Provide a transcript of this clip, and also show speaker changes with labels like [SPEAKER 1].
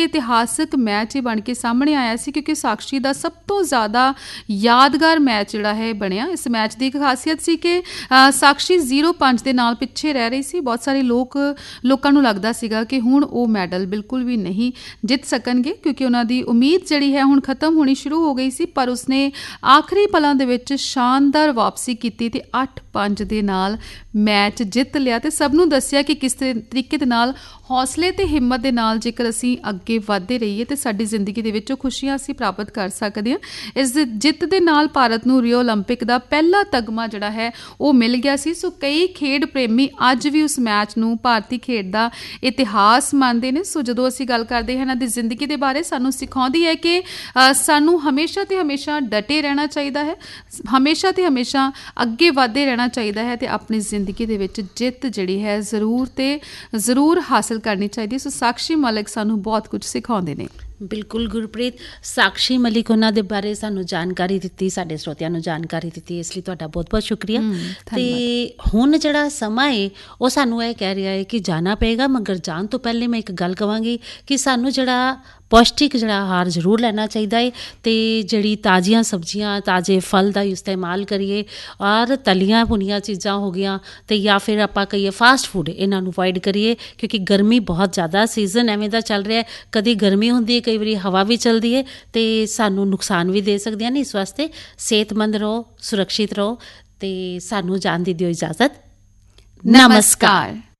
[SPEAKER 1] ਕਿ ਇਤਿਹਾਸਕ ਮੈਚ ਇਹ ਬਣ ਕੇ ਸਾਹਮਣੇ ਆਇਆ ਸੀ, ਕਿਉਂਕਿ ਸਾਕਸ਼ੀ ਦਾ ਸਭ ਤੋਂ ਜ਼ਿਆਦਾ ਯਾਦਗਾਰ ਮੈਚ ਜਿਹੜਾ ਹੈ ਬਣਿਆ। ਇਸ ਮੈਚ ਦੀ ਇੱਕ ਖਾਸੀਅਤ ਸੀ ਕਿ ਸਾਕਸ਼ੀ 0-5 ਦੇ ਨਾਲ ਪਿੱਛੇ ਰਹਿ ਰਹੀ ਸੀ। ਬਹੁਤ ਸਾਰੇ ਲੋਕਾਂ ਨੂੰ ਲੱਗਦਾ ਸੀਗਾ ਕਿ ਹੁਣ ਉਹ ਮੈਡਲ ਬਿਲਕੁਲ ਵੀ ਨਹੀਂ ਜਿੱਤ ਸਕਣਗੇ, ਕਿਉਂਕਿ ਉਹਨਾਂ ਦੀ ਉਮੀਦ ਜਿਹੜੀ ਹੈ ਹੁਣ ਖਤਮ ਹੋਣੀ ਸ਼ੁਰੂ ਹੋ ਗਈ ਸੀ। ਪਰ ਉਸਨੇ ਆਖਰੀ ਪਲਾਂ ਦੇ ਵਿੱਚ ਸ਼ਾਨਦਾਰ ਵਾਪਸੀ ਕੀਤੀ ਤੇ 8-5 ਦੇ ਨਾਲ ਮੈਚ ਜਿੱਤ ਲਿਆ ਤੇ ਸਭ ਨੂੰ ਦੱਸਿਆ ਕਿ ਕਿਸ ਤਰੀਕੇ ਦੇ ਨਾਲ ਹੌਸਲੇ ਤੇ ਹਿੰਮਤ ਦੇ ਨਾਲ ਜੇਕਰ ਅਸੀਂ ਅੱਗੇ ਵਧਦੇ ਰਹੀਏ ਤੇ ਸਾਡੀ ਜ਼ਿੰਦਗੀ ਦੇ ਵਿੱਚ ਉਹ ਖੁਸ਼ੀਆਂ ਅਸੀਂ ਪ੍ਰਾਪਤ ਕਰ ਸਕਦੇ ਹਾਂ। ਇਸ ਜਿੱਤ ਦੇ ਨਾਲ ਭਾਰਤ ਨੂੰ ਰੀਓ ਓਲੰਪਿਕ ਦਾ ਪਹਿਲਾ ਤਗਮਾ ਜਿਹੜਾ ਹੈ ਉਹ ਮਿਲ ਗਿਆ ਸੀ। ਸੋ ਕਈ ਖੇਡ ਪ੍ਰੇਮੀ ਅੱਜ ਵੀ ਉਸ ਮੈਚ ਨੂੰ ਭਾਰਤੀ ਖੇਡ ਦਾ ਇਤਿਹਾਸ ਮੰਨਦੇ ਨੇ। ਸੋ ਜਦੋਂ ਅਸੀਂ ਗੱਲ ਕਰਦੇ ਹਾਂ ਇਹਨਾਂ ਦੀ ਜ਼ਿੰਦਗੀ ਦੇ ਬਾਰੇ, ਸਾਨੂੰ ਸਿਖਾਉਂਦੀ ਹੈ ਕਿ ਸਾਨੂੰ ਹਮੇਸ਼ਾ ਤੇ ਹਮੇਸ਼ਾ ਡਟੇ ਰਹਿਣਾ ਚਾਹੀਦਾ ਹੈ, ਹਮੇਸ਼ਾ ਤੇ ਹਮੇਸ਼ਾ ਅੱਗੇ ਵਧਦੇ ਰਹਿਣਾ ਚਾਹੀਦਾ ਹੈ ਤੇ ਆਪਣੀ ਜ਼ਿੰਦਗੀ ਦੇ ਵਿੱਚ ਜਿੱਤ ਜਿਹੜੀ ਹੈ ਜ਼ਰੂਰ ਹਾਸਲ ਕਰਨੀ ਚਾਹੀਦੀ ਹੈ। ਸੋ ਸਾਕਸ਼ੀ ਮਲਿਕ ਸਾਨੂੰ ਬਹੁਤ ਕੁਝ ਸਿਖਾਉਂਦੇ ਨੇ।
[SPEAKER 2] ਬਿਲਕੁਲ ਗੁਰਪ੍ਰੀਤ, ਸਾਕਸ਼ੀ ਮਲਿਕ ਉਹਨਾਂ ਦੇ ਬਾਰੇ ਸਾਨੂੰ ਜਾਣਕਾਰੀ ਦਿੱਤੀ, ਸਾਡੇ ਸਰੋਤਿਆਂ ਨੂੰ ਜਾਣਕਾਰੀ ਦਿੱਤੀ, ਇਸ ਲਈ ਤੁਹਾਡਾ ਬਹੁਤ ਬਹੁਤ ਸ਼ੁਕਰੀਆ। ਤੇ ਹੁਣ ਜਿਹੜਾ ਸਮਾਂ ਹੈ ਉਹ ਸਾਨੂੰ ਇਹ ਕਹਿ ਰਿਹਾ ਹੈ ਕਿ ਜਾਣਾ ਪਏਗਾ, ਮਗਰ ਜਾਣ ਤੋਂ ਪਹਿਲੇ ਮੈਂ ਇੱਕ ਗੱਲ ਕਹਾਂਗੀ ਕਿ ਸਾਨੂੰ ਜਿਹੜਾ ਪੌਸ਼ਟਿਕ ਜਿਹੜਾ ਆਹਾਰ ਜ਼ਰੂਰ ਲੈਣਾ ਚਾਹੀਦਾ ਹੈ ਅਤੇ ਜਿਹੜੀ ਤਾਜ਼ੀਆਂ ਸਬਜ਼ੀਆਂ, ਤਾਜ਼ੇ ਫਲ ਦਾ ਇਸਤੇਮਾਲ ਕਰੀਏ ਔਰ ਤਲੀਆਂ ਭੁਨੀਆਂ ਚੀਜ਼ਾਂ ਹੋ ਗਈਆਂ ਅਤੇ ਜਾਂ ਫਿਰ ਆਪਾਂ ਕਹੀਏ ਫਾਸਟ ਫੂਡ, ਇਹਨਾਂ ਨੂੰ ਅਵੋਇਡ ਕਰੀਏ, ਕਿਉਂਕਿ ਗਰਮੀ ਬਹੁਤ ਜ਼ਿਆਦਾ, ਸੀਜ਼ਨ ਐਵੇਂ ਦਾ ਚੱਲ ਰਿਹਾ, ਕਦੀ ਗਰਮੀ ਹੁੰਦੀ ਹੈ, ਕਈ ਵਾਰੀ ਹਵਾ ਵੀ ਚੱਲਦੀ ਹੈ ਅਤੇ ਸਾਨੂੰ ਨੁਕਸਾਨ ਵੀ ਦੇ ਸਕਦੀਆਂ ਨੇ। ਇਸ ਵਾਸਤੇ ਸਿਹਤਮੰਦ ਰਹੋ, ਸੁਰੱਖਿਅਤ ਰਹੋ ਅਤੇ ਸਾਨੂੰ ਜਾਣ ਦੀ ਦਿਓ ਇਜਾਜ਼ਤ। ਨਮਸਕਾਰ।